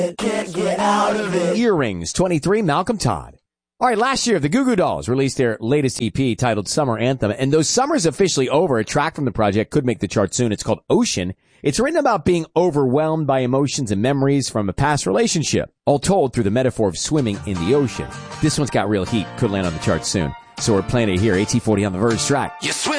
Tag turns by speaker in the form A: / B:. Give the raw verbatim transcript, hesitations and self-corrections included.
A: Can't get out of it.
B: Earrings, twenty-three, Malcolm Todd. All right, last year, the Goo Goo Dolls released their latest E P titled Summer Anthem. And though summer's officially over, a track from the project could make the chart soon. It's called Ocean. It's written about being overwhelmed by emotions and memories from a past relationship, all told through the metaphor of swimming in the ocean. This one's got real heat. Could land on the charts soon. So we're playing it here. A T forty on the Verge track.
A: You swim